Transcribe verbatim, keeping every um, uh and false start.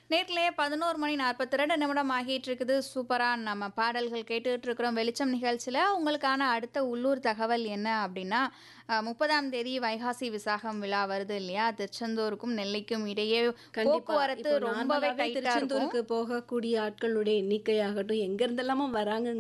நேர்லயே பதினொன்று மணி நாற்பத்தி இரண்டு நிமிடம் ஆகிட்டு இருக்குது. சூப்பரா நம்ம பாடல்கள் கேட்டுட்டு இருக்கிறோம். வெளிச்சம் நிகழ்ச்சியில உங்களுக்கான அடுத்த உள்ளூர் தகவல் என்ன அப்படின்னா, அ முப்பதாம் தேதி வைகாசி விசாகம் விழா வருது இல்லையா? திருச்செந்தூருக்கும் நெல்லைக்கும் இடையே கண்டிப்பா. போக்குவரத்து இப்போ ரொம்பவே நார்மலாவே டைட்டா இருக்கும். திருச்செந்தூருக்கு போகக்கூடிய ஆட்களுடைய எண்ணிக்கையாகட்டும், எங்க இருந்தெல்லாமோ வராங்கங்க